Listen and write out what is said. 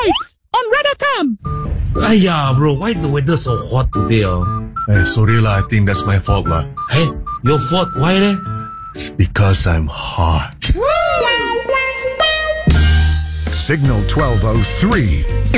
Nights on Red FM. Aya, bro, why the weather so hot today? Hey, sorry lah, I think that's my fault lah. Hey, your fault? Why eh? It's because I'm hot. Signal 1203.